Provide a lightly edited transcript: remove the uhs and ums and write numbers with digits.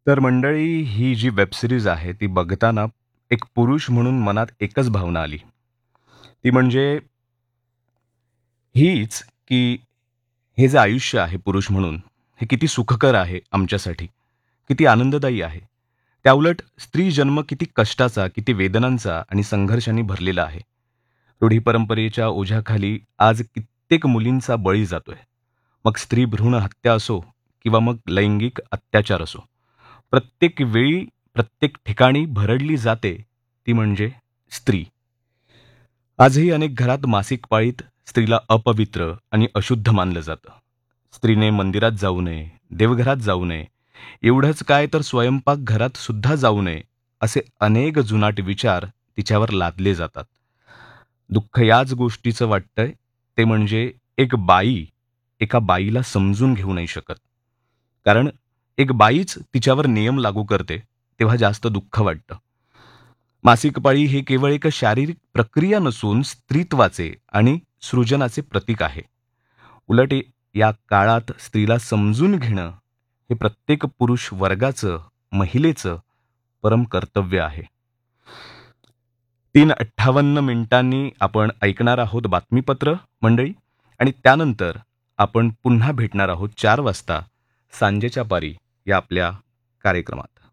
तर मंडळी, ही जी web series आहे ती बघताना एक पुरुष म्हणून मनात एकच भावना आली. ती म्हणजे हीच, की हे जे आयुष्य आहे पुरुष म्हणून, हे किती सुखकर आहे आमच्यासाठी, किती आनंददायी आहे. त्याउलट स्त्री जन्म किती कष्टाचा, किती वेदनांचा आणि संघर्षांनी भरलेला आहे. रूढी परंपरेच्या ओझ्याखाली आज कित्येक मुलींचा बळी जातोय. मग स्त्री भ्रूण हत्या असो किंवा मग लैंगिक अत्याचार असो. प्रत्येक वेळी, प्रत्येक ठिकाणी भरडली जाते ती म्हणजे स्त्री. आजही अनेक घरात मासिक पाळीत स्त्रीला अपवित्र आणि अशुद्ध मानलं जातं. स्त्रीने मंदिरात जाऊ नये, देवघरात जाऊ नये, एवढंच काय तर स्वयंपाकघरात सुद्धा जाऊ नये, असे अनेक जुनाट विचार तिच्यावर लादले जातात. दुःख याच गोष्टीचं वाटतंय, ते म्हणजे एक बाई एका बाईला समजून घेऊ नाही शकत. कारण एक बाईच तिच्यावर नियम लागू करते, तेव्हा जास्त दुःख वाटतं. मासिक पाळी हे केवळ एक शारीरिक प्रक्रिया नसून स्त्रीत्वाचे आणि सृजनाचे प्रतीक आहे. उलट या काळात स्त्रीला समजून घेणं हे प्रत्येक पुरुष वर्गाचं, महिलेचं परम कर्तव्य आहे. 3:58 आपण ऐकणार आहोत बातमीपत्र मंडळी, आणि त्यानंतर आपण पुन्हा भेटणार आहोत 4 वाजता सांजेच्या पारी या आपल्या कार्यक्रमात.